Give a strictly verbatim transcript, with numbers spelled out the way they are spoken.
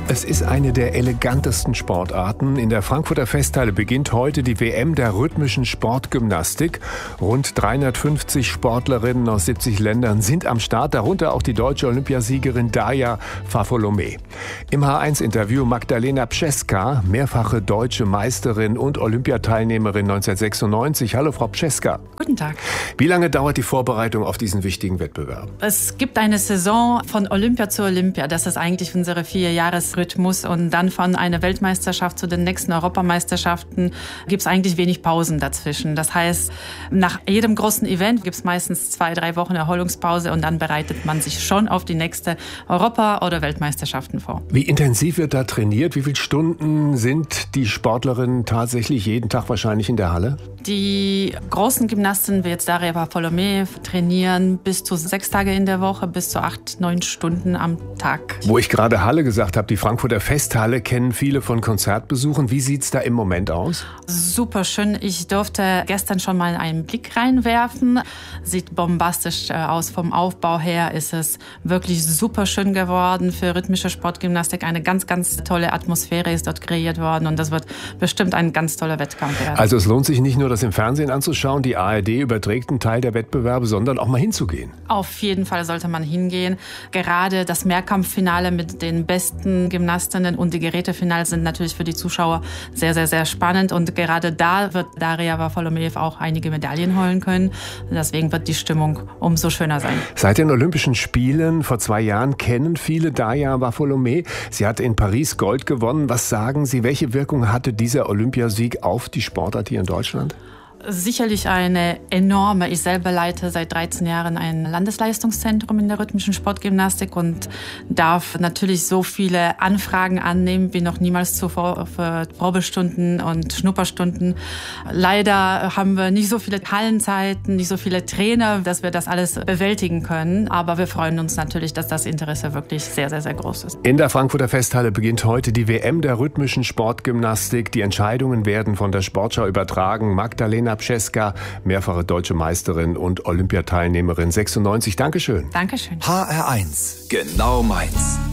Es ist eine der elegantesten Sportarten. In der Frankfurter Festhalle beginnt heute die W M der rhythmischen Sportgymnastik. Rund dreihundertfünfzig Sportlerinnen aus siebzig Ländern sind am Start, darunter auch die deutsche Olympiasiegerin Darja Faffolomé. Im H eins Interview Magdalena Pszczka, mehrfache deutsche Meisterin und Olympiateilnehmerin neunzehnhundertsechsundneunzig. Hallo Frau Pszczka. Guten Tag. Wie lange dauert die Vorbereitung auf diesen wichtigen Wettbewerb? Es gibt eine Saison von Olympia zu Olympia. Das ist eigentlich unsere Vierjahresrhythmus. Und dann von einer Weltmeisterschaft zu den nächsten Europameisterschaften gibt es eigentlich wenig Pausen dazwischen. Das heißt, nach jedem großen Event gibt es meistens zwei, drei Wochen Erholungspause und dann bereitet man sich schon auf die nächste Europa- oder Weltmeisterschaften vor. Wie intensiv wird da trainiert? Wie viele Stunden sind die Sportlerinnen tatsächlich jeden Tag wahrscheinlich in der Halle? Die großen Gymnasten wie jetzt Darja Faffolomé trainieren bis zu sechs Tage in der Woche, bis zu acht, neun Stunden am Tag. Wo ich gerade Halle gesagt habe, die Frankfurter Festhalle kennen viele von Konzertbesuchen. Wie sieht es da im Moment aus? Super schön. Ich durfte gestern schon mal einen Blick reinwerfen. Sieht bombastisch aus. Vom Aufbau her ist es wirklich super schön geworden. Für rhythmische Sportgymnastik eine ganz, ganz tolle Atmosphäre ist dort kreiert worden. Und das wird bestimmt ein ganz toller Wettkampf werden. Also es lohnt sich nicht nur, das im Fernsehen anzuschauen. Die A R D überträgt einen Teil der Wettbewerbe, sondern auch mal hinzugehen. Auf jeden Fall sollte man hingehen. Gerade das Mehrkampffinale mit den besten Gymnastinnen und die Gerätefinale sind natürlich für die Zuschauer sehr, sehr, sehr spannend. Und gerade da wird Darja Faffolomé auch einige Medaillen holen können. Deswegen wird die Stimmung umso schöner sein. Seit den Olympischen Spielen vor zwei Jahren kennen viele Darja Faffolomé. Sie hat in Paris Gold gewonnen. Was sagen Sie, welche Wirkung hatte dieser Olympiasieg auf die Sportart hier in Deutschland? Sicherlich eine enorme. Ich selber leite seit dreizehn Jahren ein Landesleistungszentrum in der rhythmischen Sportgymnastik und darf natürlich so viele Anfragen annehmen wie noch niemals zuvor für Probestunden und Schnupperstunden. Leider haben wir nicht so viele Hallenzeiten, nicht so viele Trainer, dass wir das alles bewältigen können. Aber wir freuen uns natürlich, dass das Interesse wirklich sehr, sehr, sehr groß ist. In der Frankfurter Festhalle beginnt heute die W M der rhythmischen Sportgymnastik. Die Entscheidungen werden von der Sportschau übertragen. Magdalena Pszczka, mehrfache deutsche Meisterin und Olympiateilnehmerin sechsundneunzig. Dankeschön. Dankeschön. H R eins. Genau meins.